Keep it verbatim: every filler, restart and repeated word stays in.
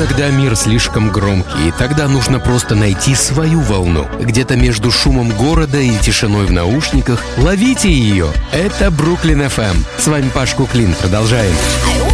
Иногда мир слишком громкий, и тогда нужно просто найти свою волну. Где-то между шумом города и тишиной в наушниках. Ловите ее. Это Бруклин эф эм. С вами Паш Куклин. Продолжаем.